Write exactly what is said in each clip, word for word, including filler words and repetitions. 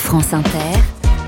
France Inter,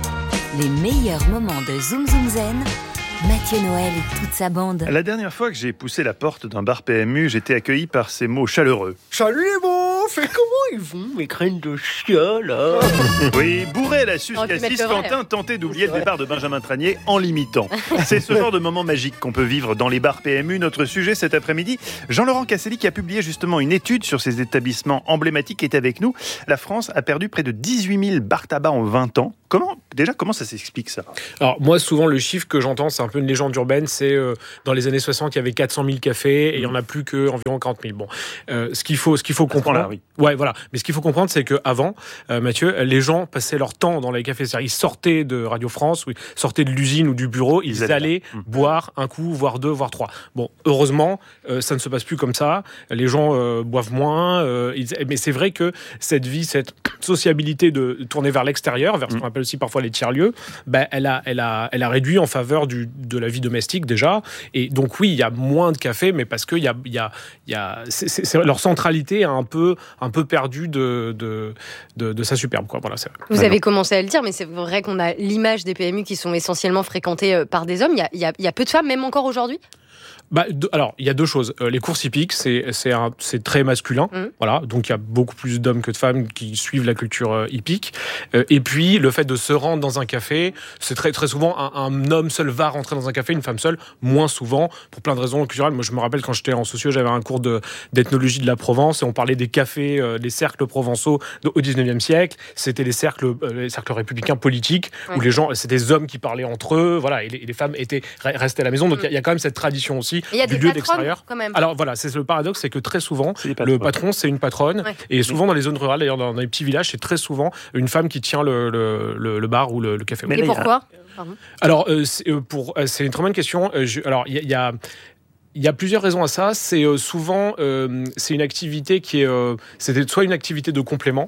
les meilleurs moments de Zoom Zoom Zen, Mathieu Noël et toute sa bande. La dernière fois que j'ai poussé la porte d'un bar P M U, j'étais accueilli par ces mots chaleureux. Salut les beaufs, et comment ils vont mes graines de chia là? Oui, bourré à la suce cassis, Quentin tentait d'oublier le départ de Benjamin Tranier en l'imitant. C'est ce genre de moment magique qu'on peut vivre dans les bars P M U. Notre sujet cet après-midi, Jean-Laurent Casselli, qui a publié justement une étude sur ces établissements emblématiques, est avec nous. La France a perdu près de dix-huit mille bars tabac en vingt ans. Comment, déjà, comment ça s'explique ça? Alors moi, souvent, le chiffre que j'entends, c'est un peu une légende urbaine, c'est euh, dans les années soixante, il y avait quatre cent mille cafés et il n'y en a plus qu'environ quarante mille. Bon, euh, ce qu'il faut, ce qu'il faut comprendre, là, oui. ouais, voilà. Mais ce qu'il faut comprendre, c'est qu'avant, euh, Mathieu, les gens passaient leur temps dans les cafés. C'est-à-dire, ils sortaient de Radio France, ou ils sortaient de l'usine ou du bureau, ils, ils allaient mmh. boire un coup, voire deux, voire trois. Bon, heureusement, euh, ça ne se passe plus comme ça. Les gens euh, boivent moins. Euh, ils... Mais c'est vrai que cette vie, cette sociabilité de tourner vers l'extérieur, vers ce qu'on appelle aussi parfois les tiers-lieux, ben, elle, a, elle, a, elle a réduit en faveur du, de la vie domestique déjà. Et donc oui, il y a moins de cafés, mais parce que y a, y a, y a, c'est, c'est, c'est, leur centralité a un peu, un peu perdu de, de, de, de sa superbe. Quoi. Voilà, c'est... Vous avez commencé à le dire, mais c'est vrai qu'on a l'image des P M U qui sont essentiellement fréquentés par des hommes. Il y a, y a, y a peu de femmes, même encore aujourd'hui? Bah, de, alors, il y a deux choses. Euh, les courses hippiques, c'est, c'est, un, c'est très masculin. Mmh. Voilà. Donc, il y a beaucoup plus d'hommes que de femmes qui suivent la culture euh, hippique. Euh, et puis, le fait de se rendre dans un café, c'est très, très souvent un, un homme seul va rentrer dans un café, une femme seule, moins souvent, pour plein de raisons culturelles. Moi, je me rappelle quand j'étais en socio, j'avais un cours de, d'ethnologie de la Provence et on parlait des cafés, euh, des cercles provençaux au dix-neuvième siècle. C'était les cercles, euh, les cercles républicains politiques ouais. où les gens, c'était des hommes qui parlaient entre eux, voilà, et les, et les femmes étaient, restaient à la maison. Donc, il mmh. y, y a quand même cette tradition aussi. Il y a du des lieu patrons, d'extérieur. Quand même. Alors voilà, c'est le paradoxe, c'est que très souvent, le patron, c'est une patronne. Ouais. Et souvent dans les zones rurales, d'ailleurs dans les petits villages, c'est très souvent une femme qui tient le, le, le, le bar ou le, le café. Et pourquoi? Pardon. Alors, euh, c'est, euh, pour, euh, c'est une très bonne question. Euh, je, alors, il y, y a... Il y a plusieurs raisons à ça. C'est euh, souvent euh, c'est une activité qui est euh, c'est soit une activité de complément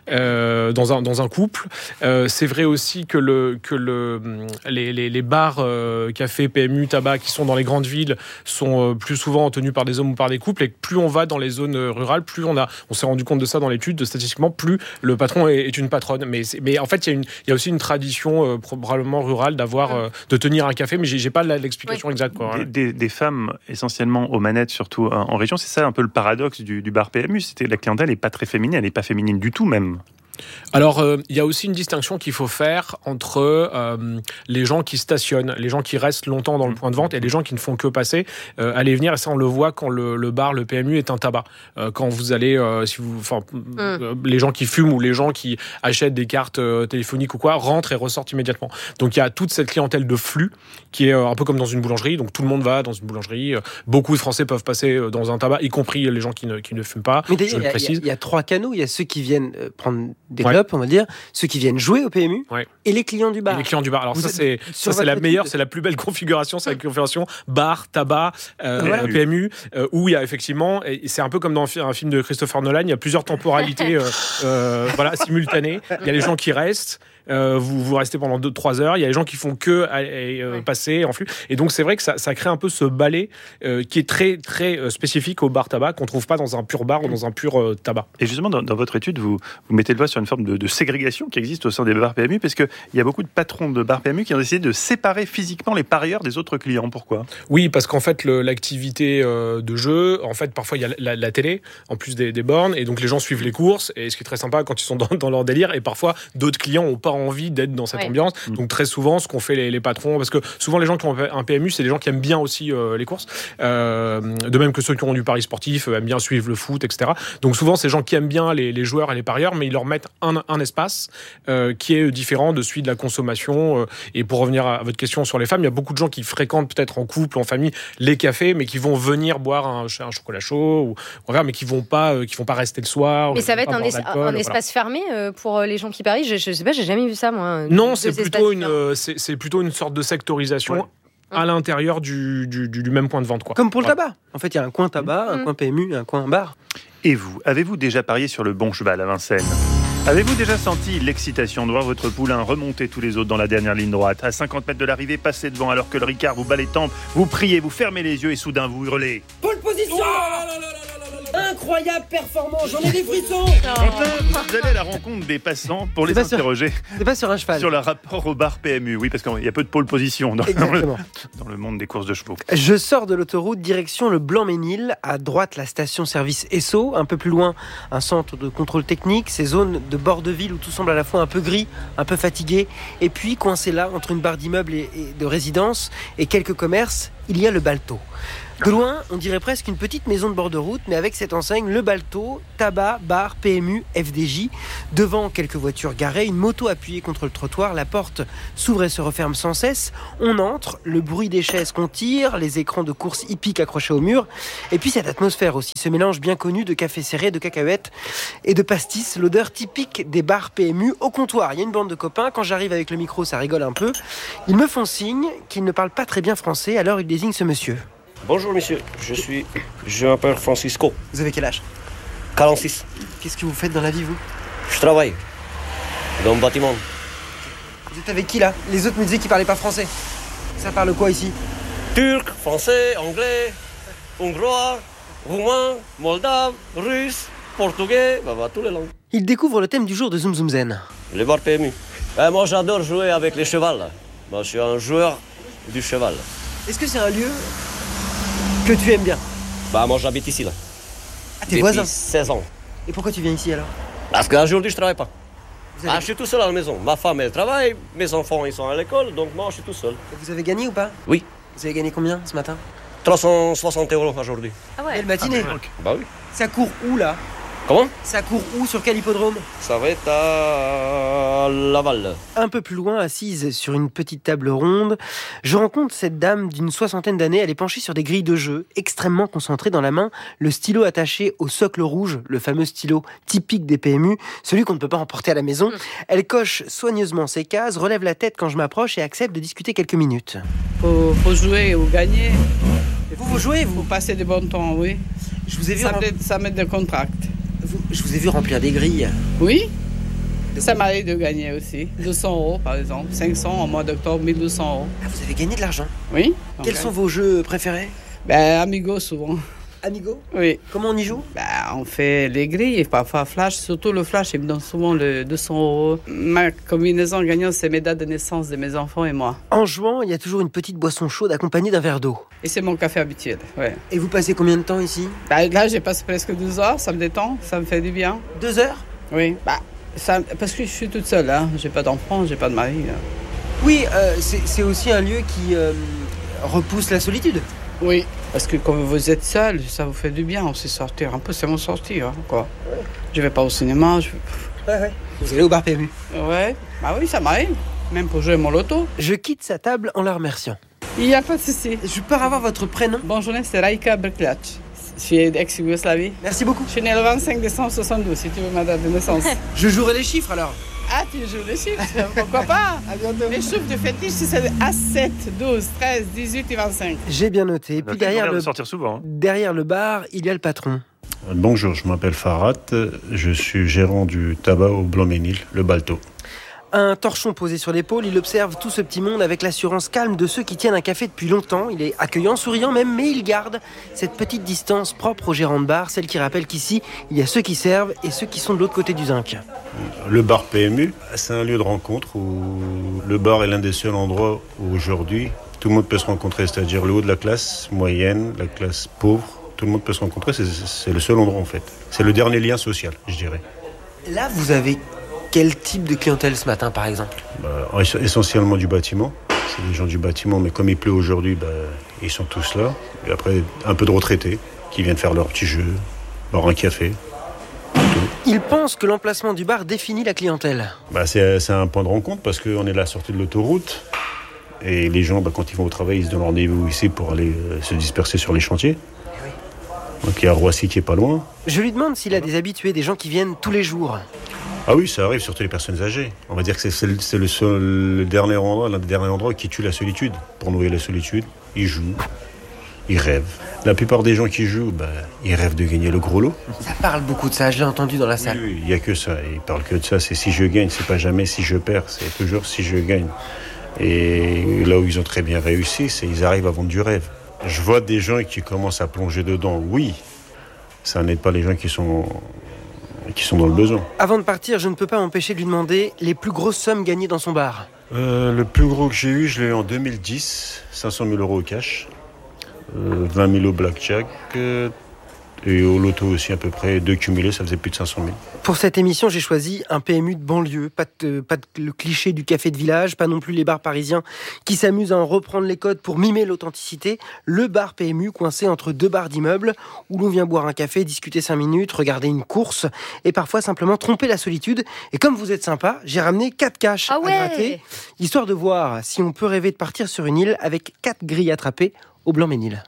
euh, dans un dans un couple. Euh, c'est vrai aussi que le que le les les, les bars euh, cafés P M U tabac qui sont dans les grandes villes sont euh, plus souvent tenus par des hommes ou par des couples. Et plus on va dans les zones rurales, plus on a on s'est rendu compte de ça dans l'étude. Statistiquement, plus le patron est, est une patronne. Mais c'est, mais en fait, il y a une il y a aussi une tradition euh, probablement rurale d'avoir euh, de tenir un café. Mais j'ai, j'ai pas l'explication oui. exacte. Quoi, des, des, des femmes essentiellement aux manettes, surtout en région. C'est ça un peu le paradoxe du, du bar P M U. C'était la clientèle n'est pas très féminine, elle n'est pas féminine du tout même. Alors, euh, il y a aussi une distinction qu'il faut faire entre euh, les gens qui stationnent, les gens qui restent longtemps dans le point de vente et les gens qui ne font que passer, euh, aller et venir. Et ça, on le voit quand le, le bar, le P M U est un tabac. Euh, quand vous allez, euh, si vous, enfin, mm. euh, les gens qui fument ou les gens qui achètent des cartes euh, téléphoniques ou quoi, rentrent et ressortent immédiatement. Donc, il y a toute cette clientèle de flux qui est euh, un peu comme dans une boulangerie. Donc, tout le monde va dans une boulangerie. Euh, beaucoup de Français peuvent passer euh, dans un tabac, y compris les gens qui ne, qui ne fument pas. Mais d'ailleurs, je le précise. Il y, y a trois canaux. Il y a ceux qui viennent euh, prendre des ouais. clopes, on va dire, ceux qui viennent jouer au P M U ouais. et les clients du bar. Et les clients du bar. Alors Vous ça, c'est, ça, c'est la meilleure, c'est la plus belle configuration, c'est la configuration bar, tabac, euh, voilà. P M U, euh, où il y a effectivement, et c'est un peu comme dans un film de Christopher Nolan, il y a plusieurs temporalités euh, euh, voilà, simultanées. Il y a les gens qui restent, Euh, vous, vous restez pendant deux trois heures. Il y a les gens qui font que euh, ouais. passer en flux. Et donc, c'est vrai que ça, ça crée un peu ce balai euh, qui est très, très euh, spécifique au bar tabac qu'on ne trouve pas dans un pur bar ou dans un pur euh, tabac. Et justement, dans, dans votre étude, vous, vous mettez le doigt sur une forme de, de ségrégation qui existe au sein des bars P M U, parce qu'il y a beaucoup de patrons de bars P M U qui ont décidé de séparer physiquement les parieurs des autres clients. Pourquoi ? Oui, parce qu'en fait, le, l'activité euh, de jeu, en fait, parfois, il y a la, la télé, en plus des, des bornes, et donc les gens suivent les courses, et ce qui est très sympa quand ils sont dans, dans leur délire, et parfois, d'autres clients n'ont pas envie d'être dans cette ouais. ambiance. Donc très souvent, ce qu'ont fait les, les patrons, parce que souvent les gens qui ont un P M U, c'est des gens qui aiment bien aussi euh, les courses, euh, de même que ceux qui ont du pari sportif, euh, aiment bien suivre le foot, et cetera. Donc souvent, ces gens qui aiment bien les, les joueurs et les parieurs, mais ils leur mettent un, un espace euh, qui est différent de celui de la consommation. Euh, et pour revenir à votre question sur les femmes, il y a beaucoup de gens qui fréquentent peut-être en couple, en famille, les cafés, mais qui vont venir boire un, un chocolat chaud, ou, ou mais qui vont pas, euh, qui vont pas rester le soir. Mais ça va être un, es- un espace voilà. fermé euh, pour les gens qui parient. Je, je sais pas, j'ai jamais vu ça moi. Non, c'est plutôt une, euh, c'est, c'est plutôt une sorte de sectorisation ouais. à l'intérieur du, du, du, du même point de vente, quoi. Comme pour le ouais. tabac. En fait, il y a un coin tabac, mmh. un coin P M U, un coin bar. Et vous, avez-vous déjà parié sur le bon cheval à Vincennes ? Avez-vous déjà senti l'excitation de voir votre poulain remonter tous les autres dans la dernière ligne droite ? À cinquante mètres de l'arrivée, passer devant alors que le Ricard vous bat les tempes, vous priez, vous fermez les yeux et soudain vous hurlez. Pole position ! Incroyable performance, j'en ai des frissons. Quentin, vous allez à la rencontre des passants pour les interroger. Sur, c'est pas sur un cheval. Sur le rapport au bar P M U, oui, parce qu'il y a peu de pôle position dans, dans, le, dans le monde des courses de chevaux. Je sors de l'autoroute, direction le Blanc-Ménil. À droite, la station-service Esso. Un peu plus loin, un centre de contrôle technique. Ces zones de bord de ville où tout semble à la fois un peu gris, un peu fatigué. Et puis, coincé là, entre une barre d'immeubles et, et de résidences et quelques commerces, il y a le Balto. De loin, on dirait presque une petite maison de bord de route, mais avec cette enseigne, le Balto, tabac, bar, P M U, F D J. Devant, quelques voitures garées, une moto appuyée contre le trottoir, la porte s'ouvre et se referme sans cesse. On entre, le bruit des chaises qu'on tire, les écrans de course hippiques accrochés au mur, et puis cette atmosphère aussi, ce mélange bien connu de café serré, de cacahuètes et de pastis, l'odeur typique des bars P M U au comptoir. Il y a une bande de copains, quand j'arrive avec le micro, ça rigole un peu. Ils me font signe qu'ils ne parlent pas très bien français, alors ils désignent ce monsieur. Bonjour monsieur, je suis... Je m'appelle Francisco. Vous avez quel âge ? quarante-six. Qu'est-ce que vous faites dans la vie, vous ? Je travaille dans le bâtiment. Vous êtes avec qui là ? Les autres me disaient qu'ils parlaient pas français. Ça parle quoi ici ? Turc, français, anglais, hongrois, roumain, moldave, russe, portugais, bah, bah tous les langues. Il découvre le thème du jour de Zoom Zoom Zen. Les bars P M U. Eh, moi j'adore jouer avec les chevals. Moi, je suis un joueur du cheval. Est-ce que c'est un lieu que tu aimes bien ? Bah moi j'habite ici là. Ah, t'es voisin ? seize ans. Et pourquoi tu viens ici alors ? Parce qu'aujourd'hui je travaille pas. Vous avez... Ah, je suis tout seul à la maison. Ma femme elle travaille, mes enfants ils sont à l'école, donc moi je suis tout seul. Et vous avez gagné ou pas ? Oui. Vous avez gagné combien ce matin ? trois cent soixante euros aujourd'hui. Ah ouais. Belle matinée. Ah, bah oui. Ça court où là ? Comment ? Ça court où ? Sur quel hippodrome ? Ça va être à Laval. Un peu plus loin, assise sur une petite table ronde, je rencontre cette dame d'une soixantaine d'années. Elle est penchée sur des grilles de jeu, extrêmement concentrée dans la main, le stylo attaché au socle rouge, le fameux stylo typique des P M U, celui qu'on ne peut pas emporter à la maison. Elle coche soigneusement ses cases, relève la tête quand je m'approche et accepte de discuter quelques minutes. Faut, faut jouer ou gagner. Et vous, vous jouez, vous ? Faut passer des bons temps, oui. Je vous ai vu ça, rem... met, ça met des contracts. Vous, je vous ai vu remplir des grilles. Oui. Ça m'arrive de gagner aussi. deux cents euros par exemple. cinq cents en mois d'octobre, mille deux cents euros. Ah, vous avez gagné de l'argent ? Oui. Quels sont vos jeux préférés ? Ben, Amigo souvent. Amigo ? Oui. Comment on y joue ? Ben, on fait les grilles, parfois flash. Surtout le flash, il me donne souvent le deux cents euros. Ma combinaison gagnante, c'est mes dates de naissance de mes enfants et moi. En jouant, il y a toujours une petite boisson chaude accompagnée d'un verre d'eau. Et c'est mon café habituel, ouais. Et vous passez combien de temps ici ? Ben, là, j'ai passé presque douze heures, ça me détend, ça me fait du bien. Deux heures ? Oui. Ben, ça, parce que je suis toute seule, hein. J'ai pas d'enfant, j'ai pas de mari. Hein. Oui, euh, c'est, c'est aussi un lieu qui euh, repousse la solitude. Oui, parce que quand vous êtes seul, ça vous fait du bien aussi sortir. Un peu, c'est mon sortir, hein, quoi. Je vais pas au cinéma. Je... Ouais, ouais. Vous allez au bar P M U ? Ouais, bah oui, ça m'arrive. Même pour jouer mon loto. Je quitte sa table en la remerciant. Il n'y a pas de souci. Je peux avoir votre prénom ? Bonjour, c'est Raika Brklac. Je suis d'ex-Yougoslavie. Merci beaucoup. Je suis né le vingt-cinq décembre soixante-douze, si tu veux ma date de naissance. Je jouerai les chiffres alors. Ah, tu joues les chiffres, pourquoi pas? À bientôt. Les chiffres de fétiche, c'est à sept, douze, treize, dix-huit et vingt-cinq. J'ai bien noté. Et puis derrière le, sortir souvent, hein. derrière le bar, il y a le patron. Bonjour, je m'appelle Farhat, je suis gérant du tabac au Blanc-Ménil, le Balto. Un torchon posé sur l'épaule, il observe tout ce petit monde avec l'assurance calme de ceux qui tiennent un café depuis longtemps. Il est accueillant, souriant même, mais il garde cette petite distance propre au gérant de bar, celle qui rappelle qu'ici, il y a ceux qui servent et ceux qui sont de l'autre côté du zinc. Le bar P M U, c'est un lieu de rencontre où le bar est l'un des seuls endroits où aujourd'hui tout le monde peut se rencontrer, c'est-à-dire le haut de la classe moyenne, la classe pauvre, tout le monde peut se rencontrer, c'est, c'est le seul endroit en fait. C'est le dernier lien social, je dirais. Là, vous avez quel type de clientèle ce matin, par exemple ? Bah, essentiellement du bâtiment. C'est les gens du bâtiment, mais comme il pleut aujourd'hui, bah, ils sont tous là. Et après, un peu de retraités qui viennent faire leur petit jeu, boire un café. Tout. Il pense que l'emplacement du bar définit la clientèle. Bah, c'est, c'est un point de rencontre parce qu'on est à la sortie de l'autoroute. Et les gens, bah, quand ils vont au travail, ils se donnent rendez-vous ici pour aller euh, se disperser sur les chantiers. Oui. Donc il y a Roissy qui est pas loin. Je lui demande s'il a des habitués, des gens qui viennent tous les jours. Ah oui, ça arrive, surtout les personnes âgées. On va dire que c'est, c'est, le, c'est le, seul, le dernier endroit, l'un des derniers endroits qui tue la solitude. Pour nourrir la solitude, ils jouent, ils rêvent. La plupart des gens qui jouent, bah, ils rêvent de gagner le gros lot. Ça parle beaucoup de ça, je l'ai entendu dans la salle. Oui, il n'y a que ça, ils parlent que de ça. C'est si je gagne, c'est pas jamais si je perds, c'est toujours si je gagne. Et là où ils ont très bien réussi, c'est qu'ils arrivent à vendre du rêve. Je vois des gens qui commencent à plonger dedans, oui. ça n'aide pas les gens qui sont, qui sont dans le besoin. Avant de partir, je ne peux pas m'empêcher de lui demander les plus grosses sommes gagnées dans son bar. Euh, le plus gros que j'ai eu, je l'ai eu en deux mille dix, cinq cent mille euros au cash, euh, vingt mille au blackjack, euh, et au loto aussi à peu près, deux cumulés, ça faisait plus de cinq cent mille. Pour cette émission, j'ai choisi un P M U de banlieue, pas, de, pas de, le cliché du café de village, pas non plus les bars parisiens qui s'amusent à en reprendre les codes pour mimer l'authenticité. Le bar P M U coincé entre deux barres d'immeubles où l'on vient boire un café, discuter cinq minutes, regarder une course et parfois simplement tromper la solitude. Et comme vous êtes sympa, j'ai ramené quatre caches ah ouais. à gratter, histoire de voir si on peut rêver de partir sur une île avec quatre grilles attrapées au Blanc-Ménil.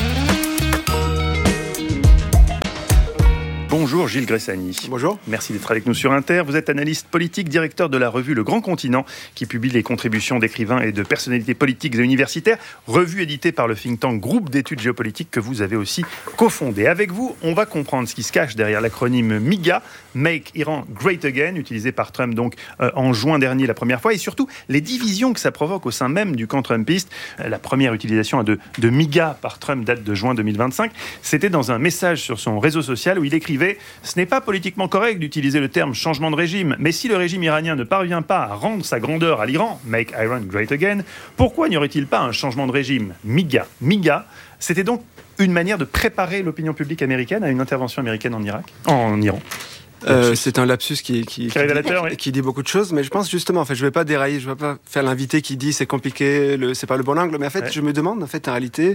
Bonjour Gilles Gressani. Bonjour. Merci d'être avec nous sur Inter. Vous êtes analyste politique, directeur de la revue Le Grand Continent, qui publie les contributions d'écrivains et de personnalités politiques et universitaires, revue éditée par le think tank Groupe d'études géopolitiques que vous avez aussi cofondé. Avec vous, on va comprendre ce qui se cache derrière l'acronyme MIGA, Make Iran Great Again, utilisé par Trump donc euh, en juin dernier la première fois, et surtout les divisions que ça provoque au sein même du camp trumpiste. La première utilisation de, de MIGA par Trump date de juin deux mille vingt-cinq. C'était dans un message sur son réseau social où il écrivait: ce n'est pas politiquement correct d'utiliser le terme changement de régime, mais si le régime iranien ne parvient pas à rendre sa grandeur à l'Iran, Make Iran Great Again, pourquoi n'y aurait-il pas un changement de régime? MIGA. MIGA, c'était donc une manière de préparer l'opinion publique américaine à une intervention américaine en Irak, en Iran. Euh, c'est un lapsus qui, qui, qui, révélateur, qui, oui. qui dit beaucoup de choses, mais je pense justement, en fait, je ne vais pas dérailler, je ne vais pas faire l'invité qui dit c'est compliqué, le, c'est pas le bon angle, mais en fait, ouais. je me demande, en fait, en réalité,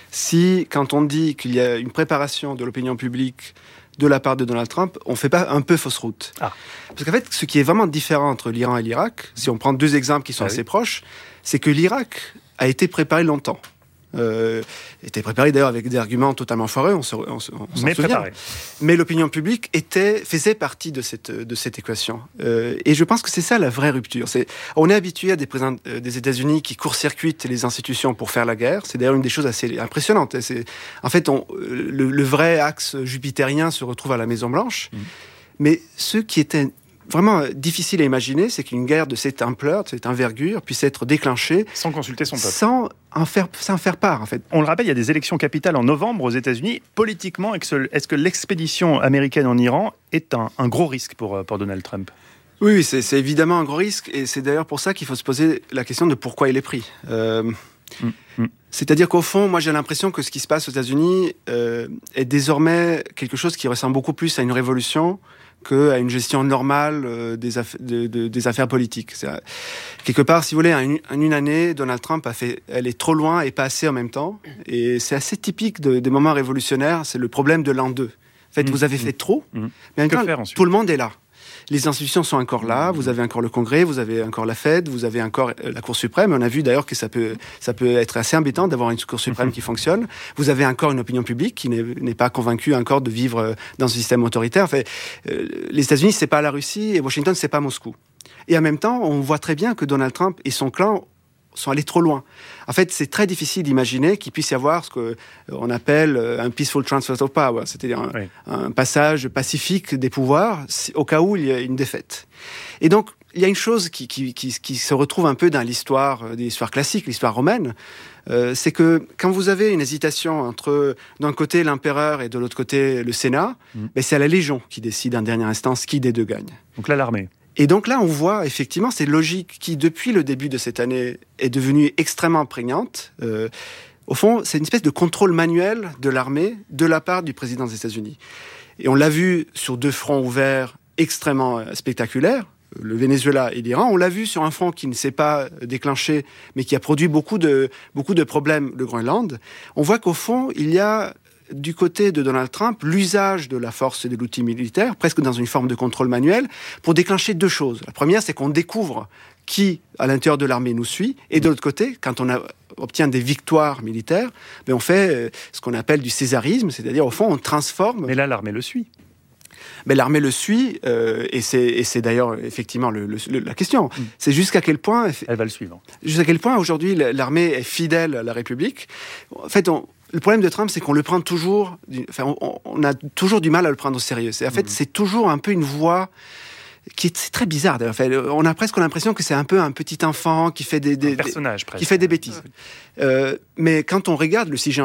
si quand on dit qu'il y a une préparation de l'opinion publique de la part de Donald Trump, on ne fait pas un peu fausse route. Ah. Parce qu'en fait, ce qui est vraiment différent entre l'Iran et l'Irak, si on prend deux exemples qui sont ah assez oui. proches, c'est que l'Irak a été préparé longtemps. Euh, était préparé d'ailleurs avec des arguments totalement foireux, on, se, on, on s'en Mais souvient. Préparé. Mais l'opinion publique était, faisait partie de cette, de cette équation. Euh, et je pense que c'est ça la vraie rupture. C'est, on est habitué à des présidents euh, des États-Unis qui court-circuitent les institutions pour faire la guerre. C'est d'ailleurs une des choses assez impressionnantes. C'est, en fait, on, le, le vrai axe jupitérien se retrouve à la Maison-Blanche. Mmh. Mais ce qui était vraiment difficile à imaginer, c'est qu'une guerre de cette ampleur, de cette envergure, puisse être déclenchée sans consulter son peuple, sans en faire, sans faire part, en fait. On le rappelle, il y a des élections capitales en novembre aux États-Unis. Politiquement, est-ce que l'expédition américaine en Iran est un, un gros risque pour, pour Donald Trump? Oui, c'est, c'est évidemment un gros risque, et c'est d'ailleurs pour ça qu'il faut se poser la question de pourquoi il est pris. Euh, mmh, mmh. C'est-à-dire qu'au fond, moi j'ai l'impression que ce qui se passe aux États-Unis euh, est désormais quelque chose qui ressemble beaucoup plus à une révolution qu'à une gestion normale euh, des, aff- de, de, des affaires politiques. C'est, euh, quelque part, si vous voulez, en une, en une année, Donald Trump a fait, elle est trop loin et pas assez en même temps. Et c'est assez typique de, des moments révolutionnaires. C'est le problème de l'an deux. En fait, mmh, vous avez mmh, fait trop, mmh. mais en même temps, tout le monde est là. Les institutions sont encore là, vous avez encore le Congrès, vous avez encore la Fed, vous avez encore la Cour suprême. On a vu d'ailleurs que ça peut, ça peut être assez embêtant d'avoir une Cour suprême qui fonctionne. Vous avez encore une opinion publique qui n'est, n'est pas convaincue encore de vivre dans un système autoritaire. Enfin, euh, les États-Unis, c'est pas la Russie et Washington, c'est pas Moscou. Et en même temps, on voit très bien que Donald Trump et son clan sont allés trop loin. En fait, c'est très difficile d'imaginer qu'il puisse y avoir ce qu'on appelle un peaceful transfer of power, c'est-à-dire un, oui. un passage pacifique des pouvoirs au cas où il y a une défaite. Et donc, il y a une chose qui, qui, qui, qui se retrouve un peu dans l'histoire, l'histoire classique, l'histoire romaine, euh, c'est que quand vous avez une hésitation entre d'un côté l'empereur et de l'autre côté le Sénat, mmh. ben c'est à la Légion qui décide en dernière instance qui des deux gagne. Donc là, l'armée. Et donc là, on voit effectivement cette logique qui, depuis le début de cette année, est devenue extrêmement prégnante. Euh, au fond, c'est une espèce de contrôle manuel de l'armée de la part du président des États-Unis. Et on l'a vu sur deux fronts ouverts extrêmement spectaculaires, le Venezuela et l'Iran. On l'a vu sur un front qui ne s'est pas déclenché, mais qui a produit beaucoup de, beaucoup de problèmes, le Groenland. On voit qu'au fond, il y a du côté de Donald Trump, l'usage de la force et de l'outil militaire, presque dans une forme de contrôle manuel, pour déclencher deux choses. La première, c'est qu'on découvre qui, à l'intérieur de l'armée, nous suit. Et de l'autre côté, quand on a, obtient des victoires militaires, ben on fait ce qu'on appelle du césarisme, c'est-à-dire, au fond, on transforme... Mais là, l'armée le suit. Mais l'armée le suit, euh, et, c'est, et c'est d'ailleurs effectivement le, le, le, la question. Mm. C'est jusqu'à quel point... Elle va le suivre. Jusqu'à quel point, aujourd'hui, l'armée est fidèle à la République. En fait, on... Le problème de Trump, c'est qu'on le prend toujours, enfin, on, on a toujours du mal à le prendre au sérieux. C'est, en fait, mmh. c'est toujours un peu une voix qui est, c'est très bizarre. D'ailleurs. Enfin, on a presque l'impression que c'est un peu un petit enfant qui fait des, des, un personnage, des qui fait des bêtises. Euh, mais quand on regarde le six janvier,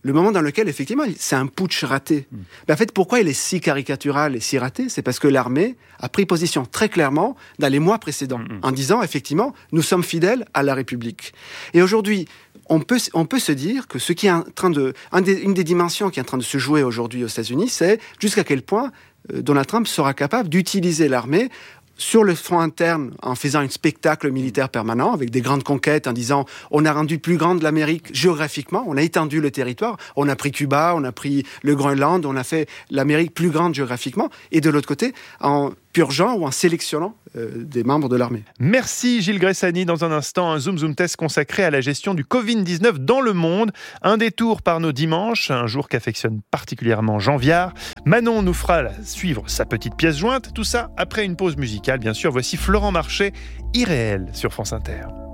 le moment dans lequel, effectivement, c'est un putsch raté. Mmh. Mais en fait, pourquoi il est si caricatural et si raté ? C'est parce que l'armée a pris position très clairement dans les mois précédents, mmh. en disant, effectivement, nous sommes fidèles à la République. Et aujourd'hui, on peut, on peut se dire que ce qui est en train de... Un des, une des dimensions qui est en train de se jouer aujourd'hui aux États-Unis, c'est jusqu'à quel point euh, Donald Trump sera capable d'utiliser l'armée sur le front interne, en faisant un spectacle militaire permanent, avec des grandes conquêtes, en disant on a rendu plus grande l'Amérique géographiquement, on a étendu le territoire, on a pris Cuba, on a pris le Groenland, on a fait l'Amérique plus grande géographiquement, et de l'autre côté, en purgeant ou en sélectionnant euh, des membres de l'armée. Merci Gilles Gressani. Dans un instant, un Zoom Zoom Test consacré à la gestion du covid dix-neuf dans le monde. Un détour par nos dimanches, un jour qu'affectionne particulièrement Jean Viard. Manon nous fera suivre sa petite pièce jointe. Tout ça après une pause musicale, bien sûr. Voici Florent Marché, Irréel sur France Inter.